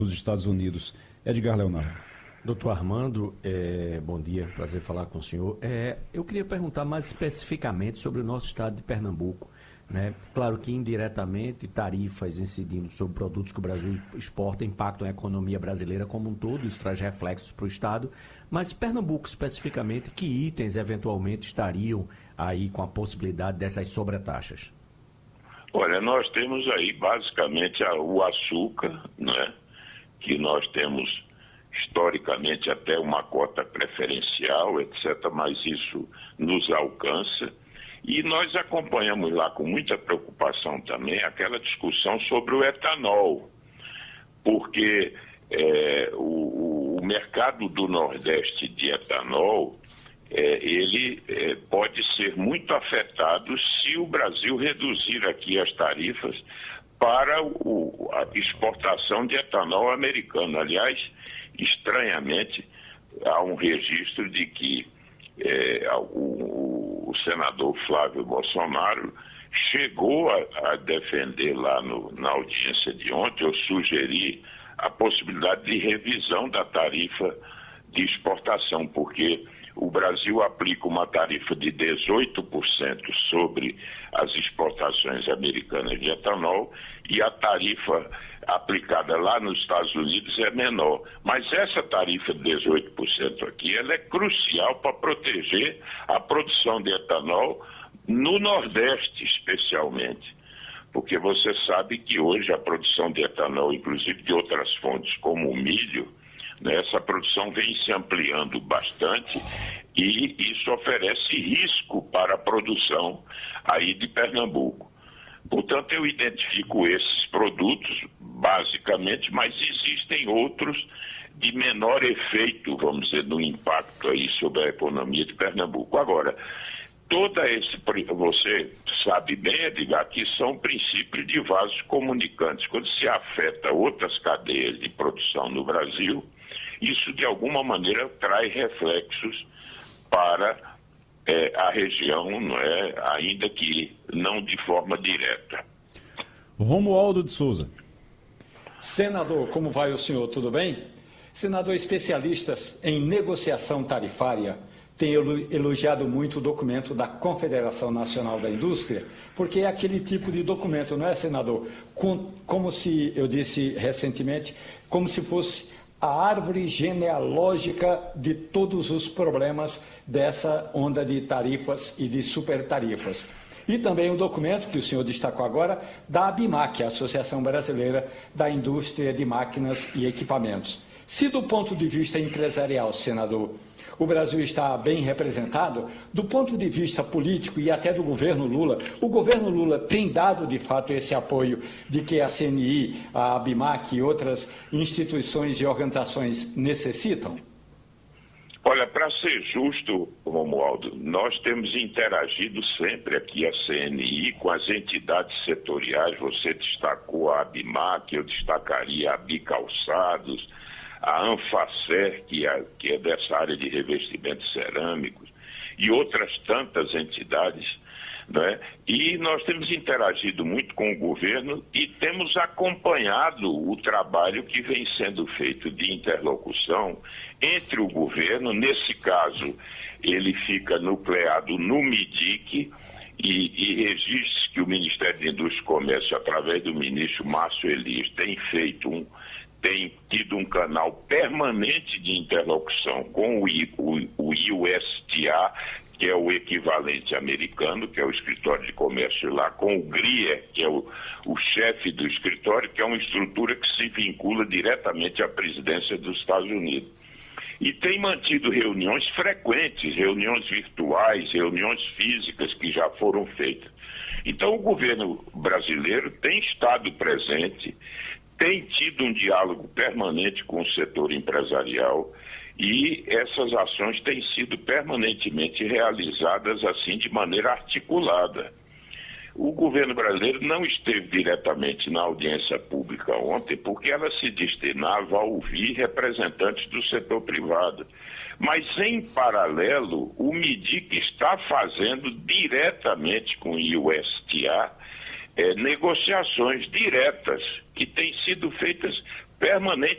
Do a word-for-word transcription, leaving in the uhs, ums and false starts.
dos Estados Unidos. Edgar Leonardo. Doutor Armando, é, bom dia, prazer falar com o senhor. É, eu queria perguntar mais especificamente sobre o nosso estado de Pernambuco. Né? Claro que indiretamente tarifas incidindo sobre produtos que o Brasil exporta impactam a economia brasileira como um todo, isso traz reflexos para o estado, mas Pernambuco especificamente, que itens eventualmente estariam aí com a possibilidade dessas sobretaxas? Olha, nós temos aí basicamente o açúcar, né? Que nós temos historicamente até uma cota preferencial, etcétera, mas isso nos alcança. E nós acompanhamos lá com muita preocupação também aquela discussão sobre o etanol, porque é, o, o mercado do Nordeste de etanol, é, ele é, pode ser muito afetado se o Brasil reduzir aqui as tarifas para o, a exportação de etanol americano. Aliás, estranhamente, há um registro de que é, o, o senador Flávio Bolsonaro chegou a, a defender lá no, na audiência de ontem, eu sugeri a possibilidade de revisão da tarifa de exportação, porque o Brasil aplica uma tarifa de dezoito por cento sobre as exportações americanas de etanol e a tarifa aplicada lá nos Estados Unidos é menor. Mas essa tarifa de dezoito por cento aqui, ela é crucial para proteger a produção de etanol no Nordeste, especialmente. Porque você sabe que hoje a produção de etanol, inclusive de outras fontes, como o milho, né, essa produção vem se ampliando bastante e isso oferece risco para a produção aí de Pernambuco. Portanto, eu identifico esses produtos, basicamente, mas existem outros de menor efeito, vamos dizer, no impacto aí sobre a economia de Pernambuco. Agora, toda esse, você sabe bem, Edgar, que são princípios de vasos comunicantes. Quando se afeta outras cadeias de produção no Brasil, isso de alguma maneira traz reflexos para é, a região, não é? Ainda que não de forma direta. Romualdo de Souza. Senador, como vai o senhor? Tudo bem? Senador, especialistas em negociação tarifária têm elogiado muito o documento da Confederação Nacional da Indústria, porque é aquele tipo de documento, não é, senador? Com, como se, eu disse recentemente, como se fosse a árvore genealógica de todos os problemas dessa onda de tarifas e de supertarifas. E também o documento que o senhor destacou agora da ABIMAQ, a Associação Brasileira da Indústria de Máquinas e Equipamentos. Se do ponto de vista empresarial, senador, o Brasil está bem representado, do ponto de vista político e até do governo Lula, o governo Lula tem dado de fato esse apoio de que a C N I, a ABIMAQ e outras instituições e organizações necessitam? Olha, para ser justo, Romualdo, nós temos interagido sempre aqui a C N I com as entidades setoriais. Você destacou a ABIMAQ, eu destacaria a Bicalçados, a Anfacer, que é, que é dessa área de revestimentos cerâmicos, e outras tantas entidades, né? E nós temos interagido muito com o governo e temos acompanhado o trabalho que vem sendo feito de interlocução entre o governo. Nesse caso, ele fica nucleado no MIDIC e, e registre que o Ministério da Indústria e Comércio, através do ministro Márcio Elias, tem feito um tem tido um canal permanente de interlocução com o, o, o U S T A, que é o equivalente americano, que é o escritório de comércio lá, com o GRIE, que é o, o chefe do escritório, que é uma estrutura que se vincula diretamente à presidência dos Estados Unidos. E tem mantido reuniões frequentes, reuniões virtuais, reuniões físicas que já foram feitas. Então o governo brasileiro tem estado presente, tem tido um diálogo permanente com o setor empresarial e essas ações têm sido permanentemente realizadas assim de maneira articulada. O governo brasileiro não esteve diretamente na audiência pública ontem porque ela se destinava a ouvir representantes do setor privado. Mas, em paralelo, o MIDIC está fazendo diretamente com o U S T A é, negociações diretas que têm sido feitas permanentemente